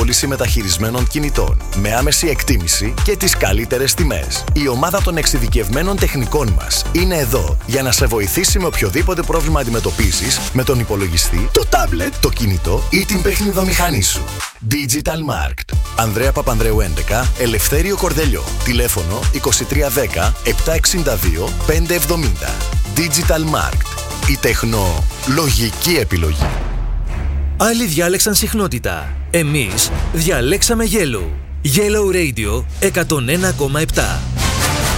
πώληση μεταχειρισμένων κινητών με άμεση εκτίμηση και τις καλύτερες τιμές. Η ομάδα των εξειδικευμένων τεχνικών μας είναι εδώ για να σε βοηθήσει με οποιοδήποτε πρόβλημα αντιμετωπίσεις με τον υπολογιστή, το τάμπλετ, το κινητό ή την παιχνιδομηχανή σου. Digital Markt. Ανδρέα Παπανδρέου 11, Ελευθέριο Κορδελιό. Τηλέφωνο 2310 762 570. Digital Markt. Η τεχνολογική επιλογή. Άλλοι διάλεξαν συχνότητα. Εμείς διαλέξαμε Yellow. Yellow Radio 101,7.